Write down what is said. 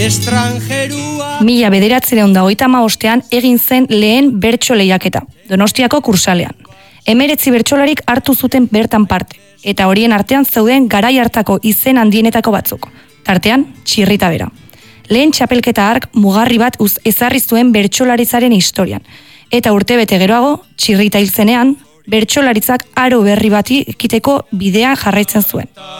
1995 egin zen lehen bertso lehiaketa, Donostiako Kursalean. 19 bertsolarik hartu zuten bertan parte, eta horien artean zeuden garai hartako izen handienetako batzuk, tartean Txirrita bera. Lehen txapelketa hark mugarri bat ezarri zuen bertsolaritzaren historian, eta urtebete geroago, Txirrita hil zenean, bertsolaritzak aro berri bati ekiteko bidea jarraitzen zuen.